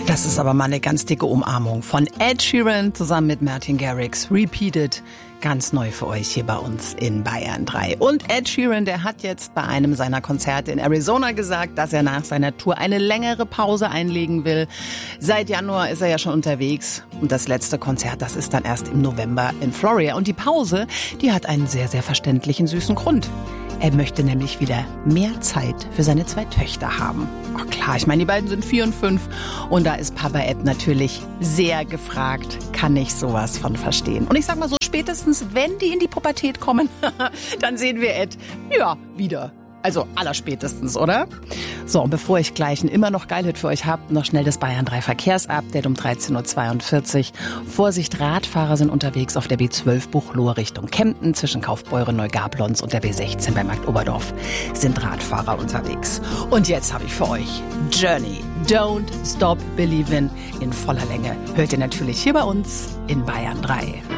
Das ist aber mal eine ganz dicke Umarmung von Ed Sheeran zusammen mit Martin Garrix. Repeated, ganz neu für euch hier bei uns in Bayern 3. Und Ed Sheeran, der hat jetzt bei einem seiner Konzerte in Arizona gesagt, dass er nach seiner Tour eine längere Pause einlegen will. Seit Januar ist er ja schon unterwegs und das letzte Konzert, das ist dann erst im November in Florida. Und die Pause, die hat einen sehr, sehr verständlichen, süßen Grund. Er möchte nämlich wieder mehr Zeit für seine 2 Töchter haben. Oh klar, ich meine, die beiden sind 4 und 5 und da ist Papa Ed natürlich sehr gefragt. Kann ich sowas von verstehen. Und ich sag mal so, spätestens wenn die in die Pubertät kommen, dann sehen wir Ed, ja, wieder. Also allerspätestens, oder? So, und bevor ich gleich ein immer noch Geilhit für euch habe, noch schnell das Bayern 3 Verkehrsupdate um 13.42 Uhr. Vorsicht, Radfahrer sind unterwegs auf der B12 Buchloe Richtung Kempten. Zwischen Kaufbeuren, Neugablonz und der B16 bei Markt Oberdorf sind Radfahrer unterwegs. Und jetzt habe ich für euch Journey, Don't Stop Believin' in voller Länge. Hört ihr natürlich hier bei uns in Bayern 3.